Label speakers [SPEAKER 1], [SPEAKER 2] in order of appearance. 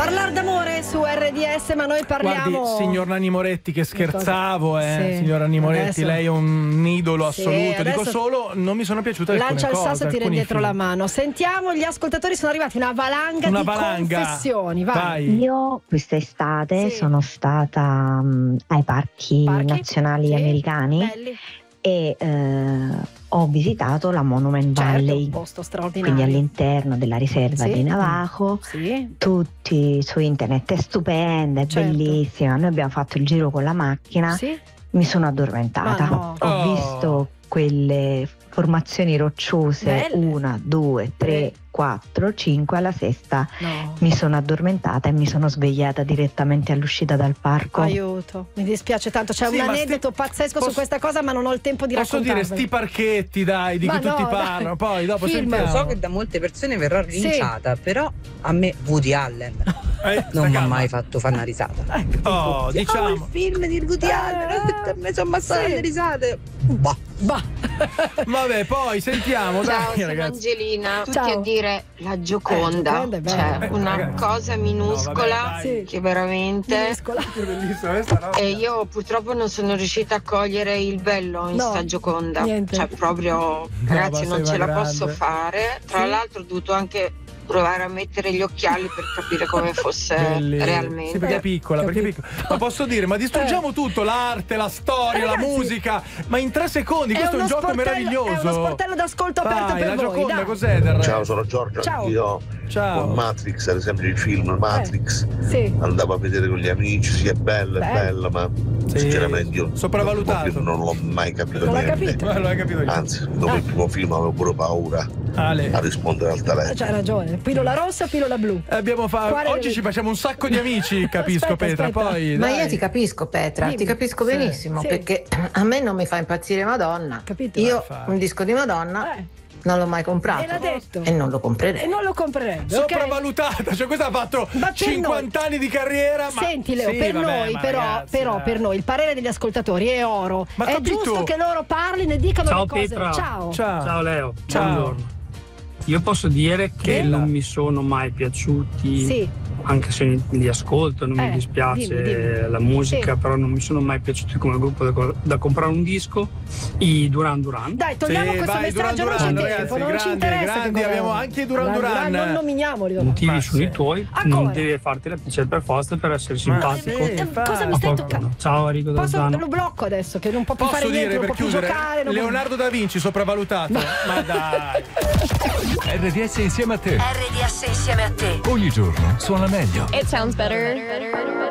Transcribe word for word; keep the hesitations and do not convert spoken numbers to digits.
[SPEAKER 1] Parlar d'amore su R D S, ma noi parliamo.
[SPEAKER 2] Guardi, signor Nanni Moretti, che scherzavo, eh.
[SPEAKER 1] Sì.
[SPEAKER 2] Signor Nanni Moretti,
[SPEAKER 1] Adesso...
[SPEAKER 2] lei è un idolo assoluto.
[SPEAKER 1] Sì,
[SPEAKER 2] Dico solo, non mi sono piaciute alcune
[SPEAKER 1] lancia il
[SPEAKER 2] cose.
[SPEAKER 1] sasso e tira indietro
[SPEAKER 2] film.
[SPEAKER 1] la mano. Sentiamo, gli ascoltatori sono arrivati una valanga
[SPEAKER 2] una
[SPEAKER 1] di
[SPEAKER 2] valanga.
[SPEAKER 1] confessioni. Vai.
[SPEAKER 2] Vai.
[SPEAKER 3] Io quest'estate
[SPEAKER 1] Sì.
[SPEAKER 3] sono stata um, ai parchi,
[SPEAKER 1] Parchi?
[SPEAKER 3] nazionali
[SPEAKER 1] Sì.
[SPEAKER 3] americani
[SPEAKER 1] Belli.
[SPEAKER 3] e eh, ho visitato la Monument
[SPEAKER 1] Certo,
[SPEAKER 3] Valley,
[SPEAKER 1] un posto straordinario.
[SPEAKER 3] quindi all'interno della riserva
[SPEAKER 1] Sì.
[SPEAKER 3] di Navajo.
[SPEAKER 1] Sì.
[SPEAKER 3] Tutti su internet, è stupenda, è
[SPEAKER 1] Certo.
[SPEAKER 3] bellissima. Noi abbiamo fatto il giro con la macchina,
[SPEAKER 1] Sì.
[SPEAKER 3] mi sono addormentata.
[SPEAKER 1] Ma no.
[SPEAKER 3] Ho
[SPEAKER 2] Oh.
[SPEAKER 3] visto quelle formazioni rocciose,
[SPEAKER 1] Belle.
[SPEAKER 3] una, due, tre, quattro, cinque, alla sesta
[SPEAKER 1] No.
[SPEAKER 3] mi sono addormentata e mi sono svegliata direttamente all'uscita dal parco.
[SPEAKER 1] Aiuto, mi dispiace tanto. C'è
[SPEAKER 2] Sì,
[SPEAKER 1] un
[SPEAKER 2] ma
[SPEAKER 1] aneddoto
[SPEAKER 2] sti-
[SPEAKER 1] pazzesco
[SPEAKER 2] posso-
[SPEAKER 1] su questa cosa, ma non ho il tempo di
[SPEAKER 2] Posso dire,
[SPEAKER 1] raccontarvelo.
[SPEAKER 2] sti parchetti, dai, di
[SPEAKER 1] Ma
[SPEAKER 2] cui
[SPEAKER 1] no,
[SPEAKER 2] tutti
[SPEAKER 1] dai.
[SPEAKER 2] parlano. Poi dopo
[SPEAKER 1] Film.
[SPEAKER 2] sentiamo.
[SPEAKER 4] So che da molte persone verrò linciata, però a me Woody Allen
[SPEAKER 2] Eh, sta
[SPEAKER 4] non mi ha
[SPEAKER 2] calma.
[SPEAKER 4] mai fatto fare una risata.
[SPEAKER 2] Oh,
[SPEAKER 4] Oh, il
[SPEAKER 2] diciamo.
[SPEAKER 4] film di Woody Allen, mi sono ammazzate
[SPEAKER 1] Sì.
[SPEAKER 4] le risate. Bah.
[SPEAKER 1] Bah.
[SPEAKER 2] Vabbè, poi sentiamo,
[SPEAKER 5] Ciao,
[SPEAKER 2] dai,
[SPEAKER 5] sono
[SPEAKER 2] ragazzi.
[SPEAKER 5] Angelina. Tutti
[SPEAKER 1] Ciao.
[SPEAKER 5] a dire la
[SPEAKER 1] Eh,
[SPEAKER 5] Gioconda,
[SPEAKER 1] Gioconda è bella.
[SPEAKER 5] cioè
[SPEAKER 2] Eh,
[SPEAKER 5] una
[SPEAKER 2] ragazzi.
[SPEAKER 5] cosa minuscola
[SPEAKER 2] No, vabbè, dai.
[SPEAKER 1] Sì.
[SPEAKER 5] che veramente.
[SPEAKER 1] Minuscola.
[SPEAKER 2] Bellissima questa roba.
[SPEAKER 5] E io purtroppo non sono riuscita a cogliere il bello in
[SPEAKER 1] No,
[SPEAKER 5] sta Gioconda.
[SPEAKER 1] niente.
[SPEAKER 5] Cioè, proprio,
[SPEAKER 2] ma
[SPEAKER 5] ragazzi, non
[SPEAKER 2] sei
[SPEAKER 5] ce la
[SPEAKER 2] grande.
[SPEAKER 5] posso fare. Tra
[SPEAKER 1] Sì.
[SPEAKER 5] l'altro, ho dovuto anche provare a mettere gli occhiali per capire come fosse
[SPEAKER 2] Bellissima.
[SPEAKER 5] realmente.
[SPEAKER 2] Sì, perché è piccola, perché è
[SPEAKER 1] Capito.
[SPEAKER 2] piccola. Ma posso dire, ma distruggiamo tutto, l'arte, la storia,
[SPEAKER 1] Ragazzi,
[SPEAKER 2] la musica, ma in tre secondi, questo è un
[SPEAKER 1] uno
[SPEAKER 2] gioco
[SPEAKER 1] sportello-
[SPEAKER 2] meraviglioso.
[SPEAKER 1] È uno sportello d'ascolto aperto
[SPEAKER 2] Vai,
[SPEAKER 1] per
[SPEAKER 2] la
[SPEAKER 1] voi.
[SPEAKER 2] Gioconda,
[SPEAKER 1] dai.
[SPEAKER 2] cos'è del
[SPEAKER 6] Ciao, sono Giorgio,
[SPEAKER 1] Ciao.
[SPEAKER 6] anch'io
[SPEAKER 2] Ciao.
[SPEAKER 6] con Matrix, ad esempio il film Matrix,
[SPEAKER 1] Sì.
[SPEAKER 6] andavo a vedere con gli amici, sì è bello, è
[SPEAKER 1] Bello.
[SPEAKER 6] bello, ma
[SPEAKER 2] Sì.
[SPEAKER 6] sinceramente io
[SPEAKER 2] Sopravvalutato.
[SPEAKER 6] il film non l'ho mai capito
[SPEAKER 1] Non l'ha
[SPEAKER 6] niente.
[SPEAKER 1] capito?
[SPEAKER 2] Ma non l'hai capito io.
[SPEAKER 6] Anzi, dopo
[SPEAKER 1] Ah.
[SPEAKER 6] il primo film avevo pure paura
[SPEAKER 2] Ale.
[SPEAKER 6] a rispondere al telefono.
[SPEAKER 1] C'hai ragione. Pillola rossa, pillola blu.
[SPEAKER 2] Abbiamo fa-
[SPEAKER 1] Quale
[SPEAKER 2] Oggi
[SPEAKER 1] deve-
[SPEAKER 2] ci facciamo un sacco di amici, capisco
[SPEAKER 1] Aspetta,
[SPEAKER 2] Petra.
[SPEAKER 1] aspetta.
[SPEAKER 2] Poi,
[SPEAKER 7] Ma
[SPEAKER 2] dai.
[SPEAKER 7] io ti capisco Petra,
[SPEAKER 1] Dimmi.
[SPEAKER 7] ti capisco
[SPEAKER 2] Sì.
[SPEAKER 7] benissimo,
[SPEAKER 1] Sì.
[SPEAKER 7] perché a me non mi fa impazzire Madonna.
[SPEAKER 1] Capito?
[SPEAKER 7] Io
[SPEAKER 2] Fa-
[SPEAKER 7] un disco di Madonna
[SPEAKER 1] Eh,
[SPEAKER 7] non l'ho mai comprato
[SPEAKER 1] e l'ha detto.
[SPEAKER 7] e non lo
[SPEAKER 1] E
[SPEAKER 7] comprerei.
[SPEAKER 1] non lo comprerebbe. ok?
[SPEAKER 2] Sopravvalutata, cioè questa ha fatto
[SPEAKER 1] Ma per
[SPEAKER 2] cinquanta anni di carriera. Ma...
[SPEAKER 1] Senti Leo,
[SPEAKER 2] Sì,
[SPEAKER 1] per
[SPEAKER 2] vabbè,
[SPEAKER 1] noi
[SPEAKER 2] ma
[SPEAKER 1] però,
[SPEAKER 2] ragazzi,
[SPEAKER 1] però
[SPEAKER 2] dai.
[SPEAKER 1] per noi il parere degli ascoltatori è oro.
[SPEAKER 2] Ma
[SPEAKER 1] è
[SPEAKER 2] capito?
[SPEAKER 1] giusto che loro parlino e dicano
[SPEAKER 8] Ciao
[SPEAKER 1] le cose.
[SPEAKER 8] Petra.
[SPEAKER 1] Ciao.
[SPEAKER 2] Ciao.
[SPEAKER 8] Ciao Leo,
[SPEAKER 2] Ciao.
[SPEAKER 8] buongiorno. Io posso dire che
[SPEAKER 2] Bella.
[SPEAKER 8] non mi sono mai piaciuti,
[SPEAKER 1] Sì.
[SPEAKER 8] anche se li ascolto, non
[SPEAKER 1] Eh,
[SPEAKER 8] mi dispiace
[SPEAKER 1] dimmi, dimmi.
[SPEAKER 8] la musica,
[SPEAKER 1] Sì.
[SPEAKER 8] però non mi sono mai piaciuti come gruppo da, da comprare un disco. I Duran Duran.
[SPEAKER 1] Dai, togliamo
[SPEAKER 2] Sì,
[SPEAKER 1] questo
[SPEAKER 2] vai,
[SPEAKER 1] messaggio,
[SPEAKER 2] Duran
[SPEAKER 1] non c'è
[SPEAKER 2] Duran,
[SPEAKER 1] tempo,
[SPEAKER 2] ragazzi,
[SPEAKER 1] non ci
[SPEAKER 2] grandi,
[SPEAKER 1] interessa. che
[SPEAKER 2] grandi,
[SPEAKER 1] cosa-
[SPEAKER 2] abbiamo anche i Duran Duran.
[SPEAKER 1] Non nominiamoli.
[SPEAKER 8] I
[SPEAKER 1] dopo.
[SPEAKER 8] motivi
[SPEAKER 2] Ma
[SPEAKER 8] sono
[SPEAKER 2] sì.
[SPEAKER 8] i tuoi,
[SPEAKER 1] Ancora?
[SPEAKER 8] non devi farti piacere per forza per essere simpatico.
[SPEAKER 1] Eh,
[SPEAKER 2] fa-
[SPEAKER 1] cosa mi
[SPEAKER 8] A
[SPEAKER 1] stai
[SPEAKER 8] qualcuno.
[SPEAKER 1] toccando?
[SPEAKER 8] Ciao Enrico
[SPEAKER 1] Posso,
[SPEAKER 8] D'Ozzano.
[SPEAKER 1] lo blocco adesso che non può più
[SPEAKER 2] Posso
[SPEAKER 1] fare
[SPEAKER 2] dire
[SPEAKER 1] niente, non
[SPEAKER 2] per
[SPEAKER 1] può più
[SPEAKER 2] chiudere?
[SPEAKER 1] giocare. non può-
[SPEAKER 2] Leonardo da Vinci sopravvalutato. Ma dai.
[SPEAKER 9] R D S insieme a te.
[SPEAKER 10] R D S insieme a te.
[SPEAKER 9] Ogni giorno suona meglio.
[SPEAKER 11] It sounds better.